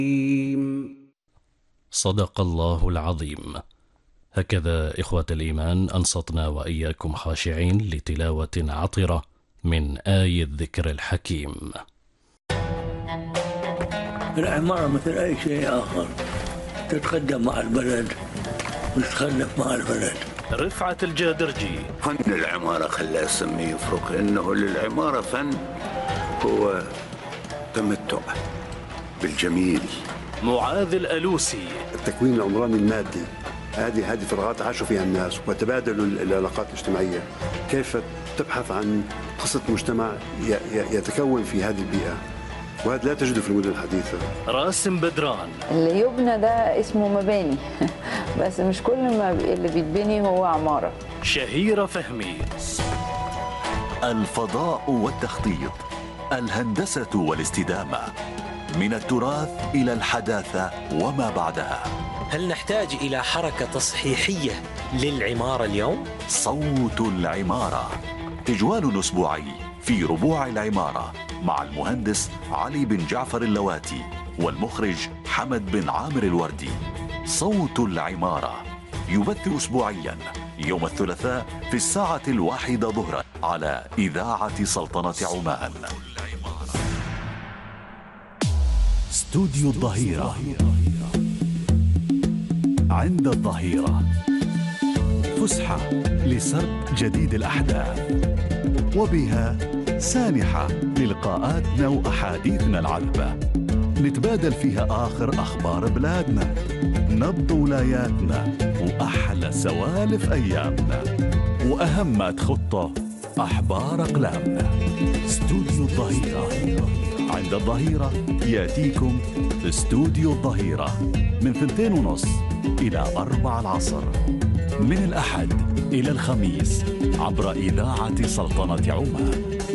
صدق الله العظيم. هكذا إخوة الإيمان أنصتنا وإياكم خاشعين لتلاوة عطرة من آي الذكر الحكيم. العمارة مثل أي شيء آخر تتقدم مع البلد وتتخلف مع البلد. رفعت الجادرجي. فن العمارة خلاه اسميه يفرق، إنه للعمارة فن هو تمتع بالجميل. معاذ الألوسي. التكوين العمراني المادي، هذه فراغات عاشوا فيها الناس وتبادلوا العلاقات الاجتماعية. كيف تبحث عن قصة مجتمع يتكون في هذه البيئة، وهذا لا تجده في المدن الحديثة. راسم بدران. اللي يبنى ده اسمه مباني بس مش كل ما اللي بيتبني هو عمارة. شهيرة فهمي. الفضاء والتخطيط، الهندسة والاستدامة، من التراث إلى الحداثة وما بعدها. هل نحتاج إلى حركة تصحيحية للعمارة اليوم؟ صوت العمارة، تجوال أسبوعي في ربوع العمارة مع المهندس علي بن جعفر اللواتي والمخرج حمد بن عامر الوردي. صوت العمارة يبث أسبوعيا يوم الثلاثاء في 1:00 ظهرا على إذاعة سلطنة عمان. استوديو الظهيرة عند الظهيرة، فسحة لسرد جديد الأحداث، وبها سانحة للقاءاتنا وأحاديثنا العذبة، نتبادل فيها آخر أخبار بلادنا، نبض ولاياتنا، وأحلى سوالف أيامنا، وأهم ما تخطه أحبار أقلامنا. استوديو الظهيرة عند الظهيرة، ياتيكم استوديو الظهيرة من 2:30 إلى 4 العصر، من الأحد إلى الخميس عبر إذاعة سلطنة عمان.